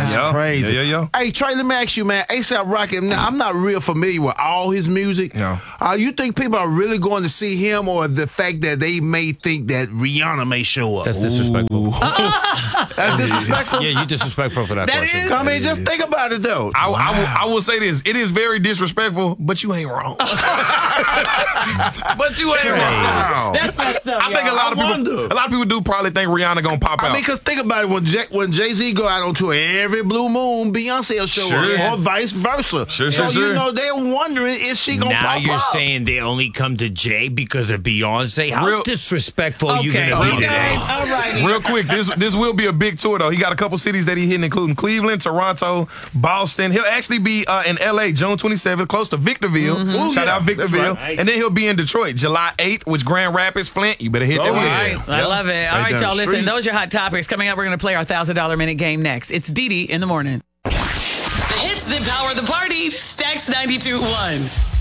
That's crazy. Yeah. Hey, Trey, let me ask you, man. A$AP Rocky, now, I'm not real familiar with all his music. No. You think people are really going to see him, or the fact that they may think that Rihanna may show up? That's disrespectful. That's disrespectful? Yeah, you disrespectful for that question. I mean, just think about it, though. I will say this. It is very disrespectful, but you ain't wrong. But you ain't wrong. That's messed up. I think a lot of people do probably think Rihanna gonna pop out. I mean, because think about it. When Jay-Z go out on tour, every blue moon, Beyonce will show up, or vice versa. Sure. You know, they're wondering, is she going to pop Now up? you're saying they only come to Jay because of Beyonce? How disrespectful are you Okay, going to be today? all right. Real quick, this will be a big tour, though. He got a couple cities that he hitting, including Cleveland, Toronto, Boston. He'll actually be in L.A. June 27th, close to Victorville. Shout out Victorville. Right. And then he'll be in Detroit July 8th, which Grand Rapids, Flint. You better hit that one. I love it. All right, down y'all, the listen. street. Those are your hot topics. Coming up, we're going to play our $1,000 minute game next. It's Dee Dee in the morning. The hits that power the party. Stacks 92.1.